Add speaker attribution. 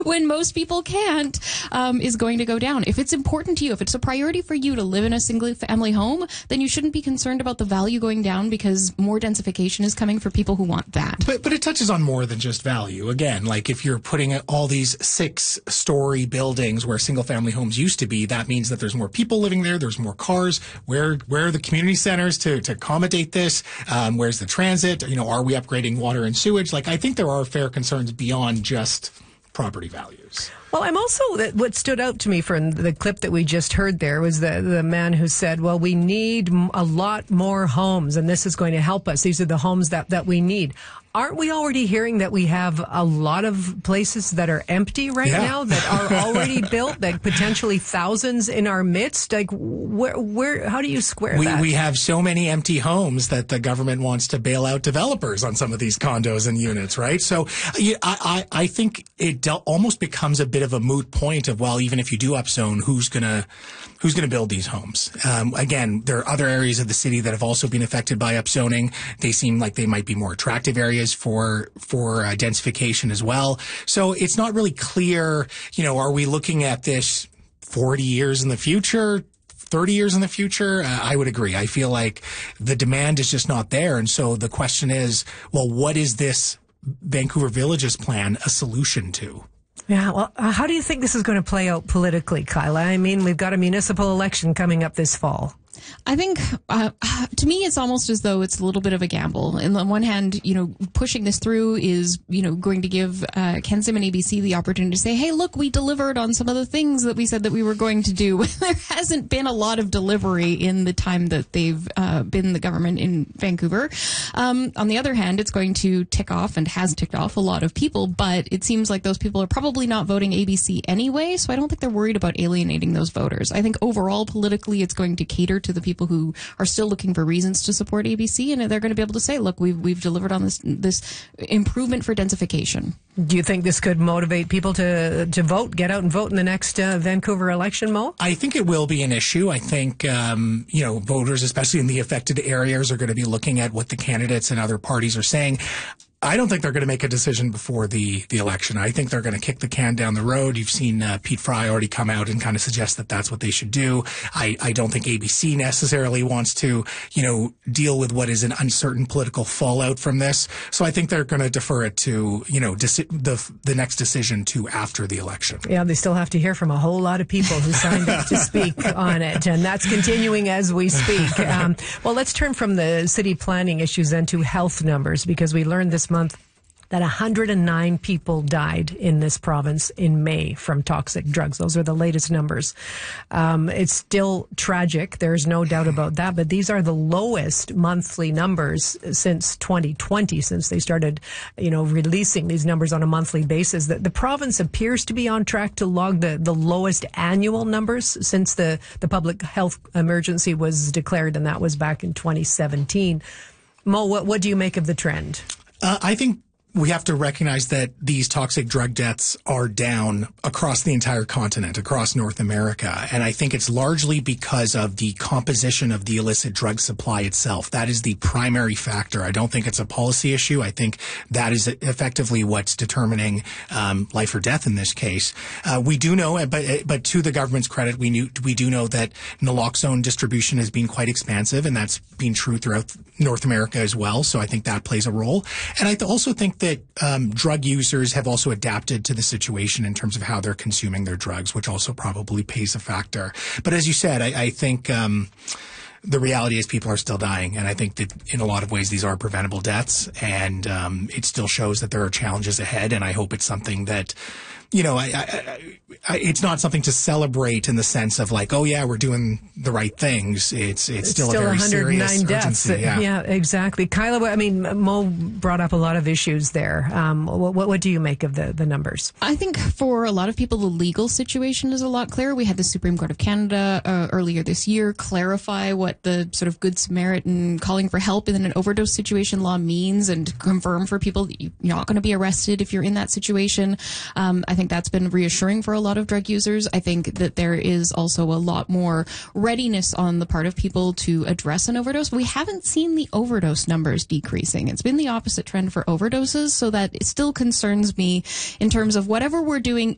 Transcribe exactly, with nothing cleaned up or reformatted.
Speaker 1: when most people can't, um, is going to go down. If it's important to you, if it's a priority for you to live in a single family home, then you shouldn't be concerned about the value going down because more densification is coming for people who want that.
Speaker 2: But but it touches on more than just value. Again, like if you're putting all these six-story buildings where single-family homes used to be, that means that there's more people living there, there's more cars. Where where are the community centers to, to accommodate this? Um, where's the transit? You know, are we upgrading water and sewage? Like, I think there are fair concerns beyond just property values.
Speaker 3: Well, I'm also, what stood out to me from the clip that we just heard there was the, the man who said, well, we need a lot more homes and this is going to help us. These are the homes that, that we need. Aren't we already hearing that we have a lot of places that are empty right
Speaker 2: yeah.
Speaker 3: now that are already built, that potentially thousands in our midst? Like, where, where, how do you square
Speaker 2: we,
Speaker 3: that?
Speaker 2: We have so many empty homes that the government wants to bail out developers on some of these condos and units, right? So I, I, I think it del- almost becomes a bit of a moot point of, well, even if you do upzone, who's gonna, who's gonna build these homes? Um, again, there are other areas of the city that have also been affected by upzoning. They seem like they might be more attractive areas for for uh, densification as well. So it's not really clear, you know, are we looking at this forty years in the future, thirty years in the future? Uh, I would agree. I feel like the demand is just not there. And so the question is, well, what is this Vancouver Villages plan a solution to?
Speaker 3: Yeah, well, uh, how do you think this is going to play out politically, Kyla? I mean, we've got a municipal election coming up this fall.
Speaker 1: I think, uh, to me, it's almost as though it's a little bit of a gamble. And on one hand, you know, pushing this through is, you know, going to give uh, Ken Sim and A B C the opportunity to say, hey, look, we delivered on some of the things that we said that we were going to do. There hasn't been a lot of delivery in the time that they've uh, been the government in Vancouver. Um, on the other hand, it's going to tick off and has ticked off a lot of people, but it seems like those people are probably not voting A B C anyway, so I don't think they're worried about alienating those voters. I think overall, politically, it's going to cater to the people who are still looking for reasons to support A B C, and they're going to be able to say, look, we've we've delivered on this this improvement for densification.
Speaker 3: Do you think this could motivate people to to vote, get out and vote in the next uh, Vancouver election, Mo?
Speaker 2: I think it will be an issue. I think, um, you know, voters, especially in the affected areas, are going to be looking at what the candidates and other parties are saying. I don't think they're going to make a decision before the, the election. I think they're going to kick the can down the road. You've seen uh, Pete Fry already come out and kind of suggest that that's what they should do. I, I don't think A B C necessarily wants to, you know, deal with what is an uncertain political fallout from this. So I think they're going to defer it to, you know, deci- the the next decision to after the election.
Speaker 3: Yeah, they still have to hear from a whole lot of people who signed up to speak on it, and that's continuing as we speak. Um, well, let's turn from the city planning issues then to health numbers, because we learned this month that one hundred nine people died in this province in May from toxic drugs. Those are the latest numbers. Um, it's still tragic. There's no doubt about that. But these are the lowest monthly numbers since twenty twenty, since they started, you know, releasing these numbers on a monthly basis. The, the province appears to be on track to log the, the lowest annual numbers since the, the public health emergency was declared, and that was back in twenty seventeen. Mo, what, what do you make of the trend?
Speaker 2: Uh, I think we have to recognize that these toxic drug deaths are down across the entire continent, across North America. And I think it's largely because of the composition of the illicit drug supply itself. That is the primary factor. I don't think it's a policy issue. I think that is effectively what's determining um, life or death in this case. Uh, we do know, but but to the government's credit, we knew we do know that naloxone distribution has been quite expansive, and that's been true throughout North America as well. So I think that plays a role. And I th- also think that um, drug users have also adapted to the situation in terms of how they're consuming their drugs, which also probably plays a factor. But as you said, I, I think um, the reality is people are still dying. And I think that in a lot of ways, these are preventable deaths. And um, it still shows that there are challenges ahead. And I hope it's something that, you know, I, I, I, it's not something to celebrate in the sense of like, oh yeah, we're doing the right things. It's it's,
Speaker 3: it's
Speaker 2: still,
Speaker 3: still
Speaker 2: a very
Speaker 3: one hundred nine
Speaker 2: serious
Speaker 3: deaths.
Speaker 2: urgency. Yeah.
Speaker 3: yeah, exactly. Kyla, I mean, Mo brought up a lot of issues there. Um, what, what do you make of the, the numbers?
Speaker 1: I think for a lot of people, the legal situation is a lot clearer. We had the Supreme Court of Canada uh, earlier this year clarify what the sort of Good Samaritan calling for help in an overdose situation law means, and confirm for people that you're not going to be arrested if you're in that situation. Um, I think that's been reassuring for a lot of drug users. I think that there is also a lot more readiness on the part of people to address an overdose. We haven't seen the overdose numbers decreasing. It's been the opposite trend for overdoses, so that it still concerns me in terms of whatever we're doing